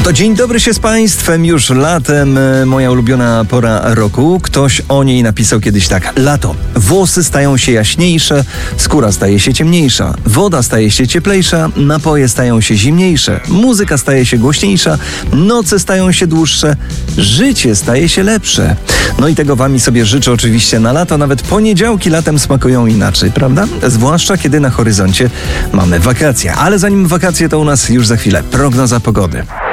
To dzień dobry się z Państwem, już latem, moja ulubiona pora roku. Ktoś o niej napisał kiedyś tak: lato. Włosy stają się jaśniejsze, skóra staje się ciemniejsza, woda staje się cieplejsza, napoje stają się zimniejsze, muzyka staje się głośniejsza, noce stają się dłuższe, życie staje się lepsze. No i tego Wami sobie życzę oczywiście na lato, nawet poniedziałki latem smakują inaczej, prawda? Zwłaszcza kiedy na horyzoncie mamy wakacje. Ale zanim wakacje, to u nas już za chwilę prognoza pogody.